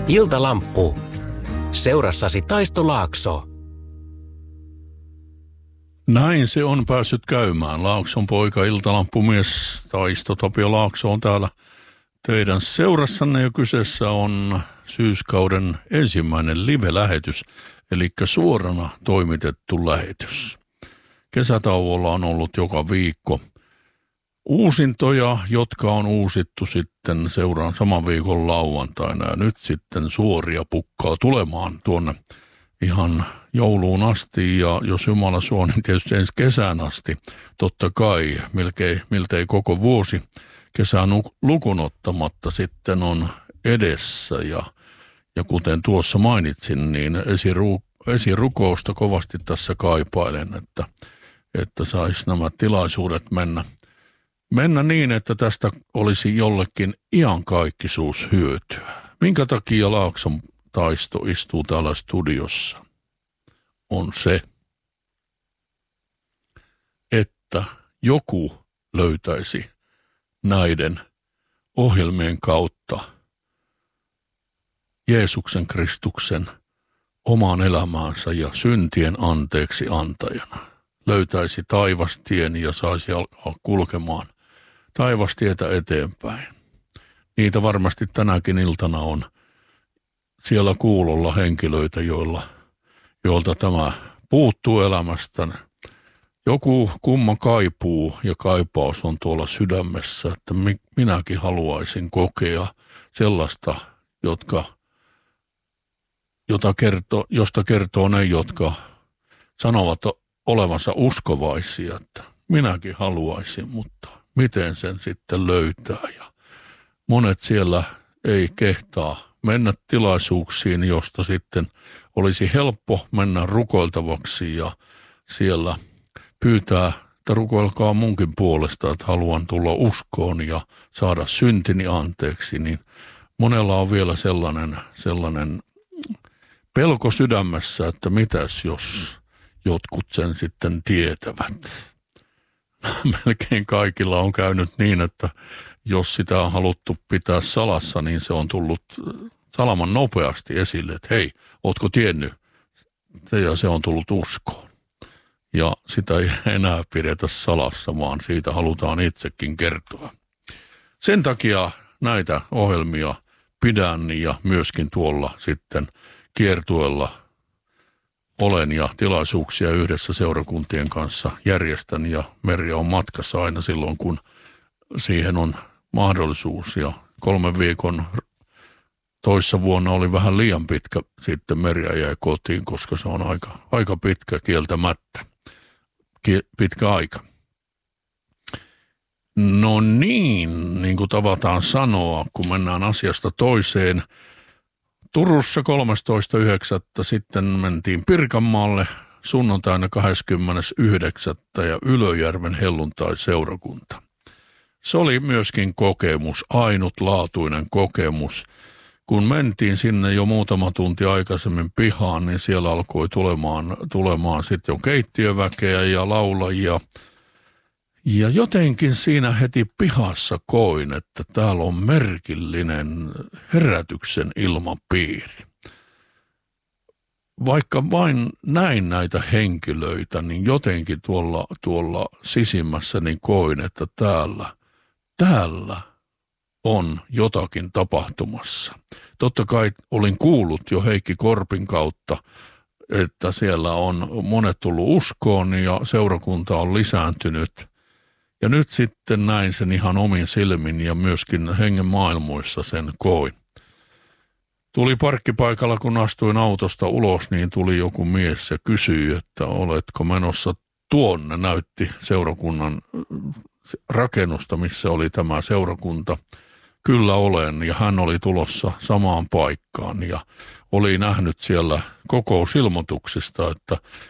Iltalamppu. Seurassasi Taisto Laakso. Näin se on päässyt käymään. Laakson poika, iltalamppumies Taisto Tapio Laakso on täällä teidän seurassanne ja kyseessä on syyskauden ensimmäinen live-lähetys, eli suorana toimitettu lähetys. Kesätauolla on ollut joka viikko uusintoja, jotka on uusittu sitten seuraan saman viikon lauantaina ja nyt sitten suoria pukkaa tulemaan tuonne ihan jouluun asti ja jos Jumala suo, niin tietysti ensi kesään asti, totta kai miltei koko vuosi kesään lukunottamatta sitten on edessä ja kuten tuossa mainitsin, niin esirukousta kovasti tässä kaipailen, että saisi nämä tilaisuudet mennä niin, että tästä olisi jollekin iankaikkisuus hyötyä. Minkä takia Laakson Taisto istuu täällä studiossa? On se, että joku löytäisi näiden ohjelmien kautta Jeesuksen Kristuksen omaan elämäänsä ja syntien anteeksi antajana. Löytäisi taivastien ja saisi alkaa kulkemaan taivastietä eteenpäin. Niitä varmasti tänäkin iltana on siellä kuulolla henkilöitä, joilta tämä puuttuu elämästä. Joku kumma kaipuu ja kaipaus on tuolla sydämessä, että minäkin haluaisin kokea sellaista, josta kertoo ne, jotka sanovat olevansa uskovaisia, että minäkin haluaisin, mutta miten sen sitten löytää. Ja monet siellä ei kehtaa mennä tilaisuuksiin, josta sitten olisi helppo mennä rukoiltavaksi ja siellä pyytää, että rukoilkaa munkin puolesta, että haluan tulla uskoon ja saada syntini anteeksi, niin monella on vielä sellainen pelko sydämessä, että mitäs jos jotkut sen sitten tietävät. Melkein kaikilla on käynyt niin, että jos sitä on haluttu pitää salassa, niin se on tullut salaman nopeasti esille, että hei, ootko tiennyt? Se on tullut uskoon. Ja sitä ei enää pidetä salassa, vaan siitä halutaan itsekin kertoa. Sen takia näitä ohjelmia pidän ja myöskin tuolla sitten kiertueella olen ja tilaisuuksia yhdessä seurakuntien kanssa järjestän ja Merja on matkassa aina silloin, kun siihen on mahdollisuus. Ja 3 viikon toissa vuonna oli vähän liian pitkä, sitten Merja jäi kotiin, koska se on aika pitkä kieltämättä. Pitkä aika. No niin kuin tavataan sanoa, kun mennään asiasta toiseen. Turussa 13.9. sitten mentiin Pirkanmaalle sunnuntaina 29. ja Ylöjärven helluntai-seurakunta. Se oli myöskin kokemus, ainutlaatuinen kokemus. Kun mentiin sinne jo muutama tunti aikaisemmin pihaan, niin siellä alkoi tulemaan sitten jo keittiöväkeä ja laulajia. Ja jotenkin siinä heti pihassa koin, että täällä on merkillinen herätyksen ilmapiiri. Vaikka vain näin näitä henkilöitä, niin jotenkin tuolla sisimmässäni koin, että täällä on jotakin tapahtumassa. Totta kai olin kuullut jo Heikki Korpin kautta, että siellä on monet tullut uskoon ja seurakunta on lisääntynyt. Ja nyt sitten näin sen ihan omin silmin ja myöskin hengen maailmoissa sen koin. Tuli parkkipaikalla, kun astuin autosta ulos, niin tuli joku mies ja kysyi, että oletko menossa tuonne, näytti seurakunnan rakennusta, missä oli tämä seurakunta. Kyllä olen, ja hän oli tulossa samaan paikkaan ja oli nähnyt siellä kokousilmoituksista, että